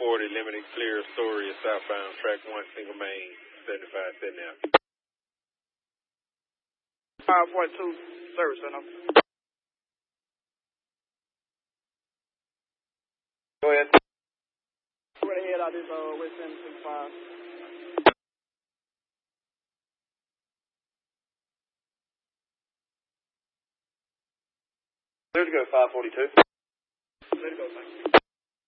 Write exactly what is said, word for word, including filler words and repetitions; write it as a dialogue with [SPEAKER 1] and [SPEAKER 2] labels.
[SPEAKER 1] forty, limited clear, Astoria, southbound, track one, single main, seventy-five, setting out.
[SPEAKER 2] five forty-two, service center.
[SPEAKER 3] Go ahead.
[SPEAKER 2] Ready to head out this uh, West seven six five.
[SPEAKER 3] Clear to go, five forty-two.
[SPEAKER 2] Clear to go, thank you.